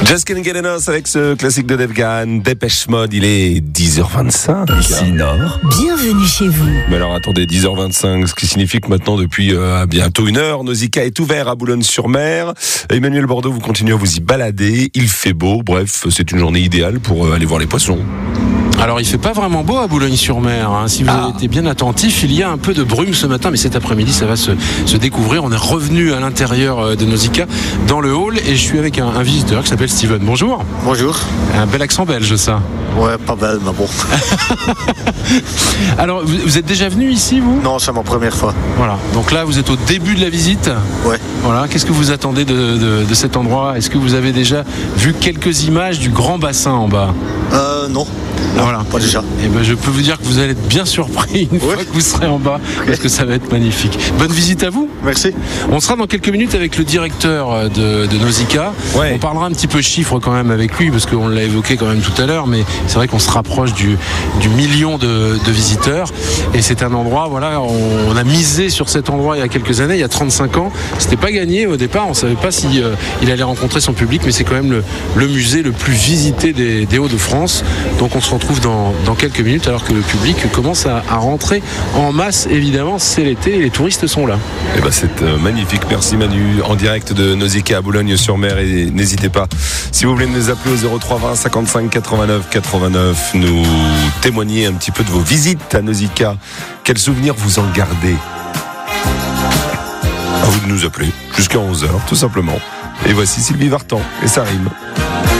Just Can't Get Enough avec ce classique de Dave Gahan, Dépêche Mode, il est 10h25. Ici Nord. Bienvenue chez vous. Mais alors attendez, 10h25, ce qui signifie que maintenant depuis bientôt une heure, Nausicaa est ouvert à Boulogne-sur-Mer. Emmanuel Bordeaux, vous continuez à vous y balader, il fait beau, bref, c'est une journée idéale pour aller voir les poissons. Alors il fait pas vraiment beau à Boulogne-sur-Mer, hein. Si vous avez été bien attentif, il y a un peu de brume ce matin, mais cet après-midi ça va se découvrir. On est revenu à l'intérieur de Nausicaa, dans le hall, et je suis avec un visiteur qui s'appelle Steven. Bonjour. Bonjour. Un bel accent belge, ça. Ouais, pas belle, mais bon. Alors vous êtes déjà venu ici, vous ? Non, c'est ma première fois. Voilà, donc là vous êtes au début de la visite. Ouais. Voilà, qu'est-ce que vous attendez de cet endroit ? Est-ce que vous avez déjà vu quelques images du grand bassin en bas ? Non. Voilà. Pas déjà. Et ben, je peux vous dire que vous allez être bien surpris une fois que vous serez en bas, parce que ça va être magnifique. Bonne visite à vous. Merci. On sera dans quelques minutes avec le directeur de Nausicaa. Ouais. On parlera un petit peu chiffres quand même avec lui, parce qu'on l'a évoqué quand même tout à l'heure, mais c'est vrai qu'on se rapproche du million de visiteurs. Et c'est un endroit, voilà, on a misé sur cet endroit il y a quelques années, il y a 35 ans. C'était pas gagné au départ, on savait pas si il allait rencontrer son public, mais c'est quand même le musée le plus visité des Hauts-de-France. Donc on se retrouve dans quelques minutes, alors que le public commence à rentrer en masse. Évidemment, c'est l'été et les touristes sont là. Et ben c'est magnifique, merci Manu, en direct de Nausicaa à Boulogne-sur-Mer, et n'hésitez pas, si vous voulez nous appeler au 03 20 55 89 89, nous témoigner un petit peu de vos visites à Nausicaa. Quels souvenirs vous en gardez ? À vous de nous appeler jusqu'à 11h, tout simplement. Et voici Sylvie Vartan, et ça rime.